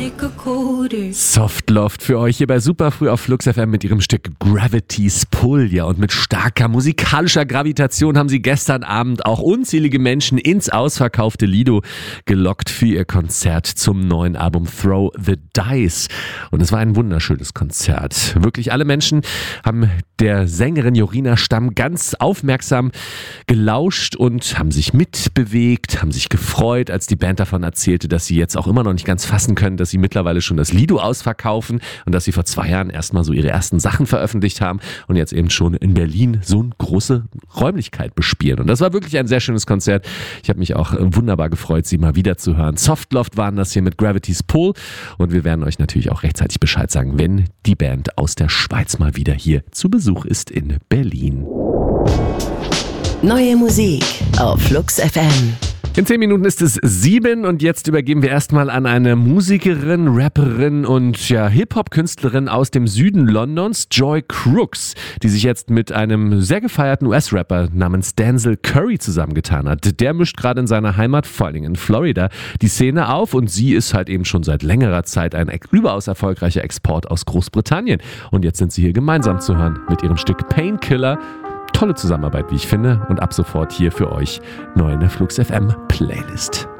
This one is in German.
Softloft für euch hier bei Superfrüh auf Flux FM mit ihrem Stück Gravity's Pull. Ja, und mit starker musikalischer Gravitation haben sie gestern Abend auch unzählige Menschen ins ausverkaufte Lido gelockt für ihr Konzert zum neuen Album Throw the Dice. Und es war ein wunderschönes Konzert. Wirklich alle Menschen haben der Sängerin Jorina Stamm ganz aufmerksam gelauscht und haben sich mitbewegt, haben sich gefreut, als die Band davon erzählte, dass sie jetzt auch immer noch nicht ganz fassen können, dass sie mittlerweile schon das Lido ausverkaufen und dass sie vor 2 Jahren erstmal so ihre ersten Sachen veröffentlicht haben und jetzt eben schon in Berlin so eine große Räumlichkeit bespielen. Und das war wirklich ein sehr schönes Konzert. Ich habe mich auch wunderbar gefreut, sie mal wieder zu hören. Softloft waren das hier mit Gravity's Pull und wir werden euch natürlich auch rechtzeitig Bescheid sagen, wenn die Band aus der Schweiz mal wieder hier zu Besuch ist in Berlin. Neue Musik auf Flux FM. In 10 Minuten ist es 7 und jetzt übergeben wir erstmal an eine Musikerin, Rapperin und Hip-Hop-Künstlerin aus dem Süden Londons, Joy Crooks, die sich jetzt mit einem sehr gefeierten US-Rapper namens Denzel Curry zusammengetan hat. Der mischt gerade in seiner Heimat, vor allen Dingen in Florida, die Szene auf und sie ist halt eben schon seit längerer Zeit ein überaus erfolgreicher Export aus Großbritannien. Und jetzt sind sie hier gemeinsam zu hören mit ihrem Stück Painkiller. Tolle Zusammenarbeit, wie ich finde. Und ab sofort hier für euch neu in der Flux FM Playlist.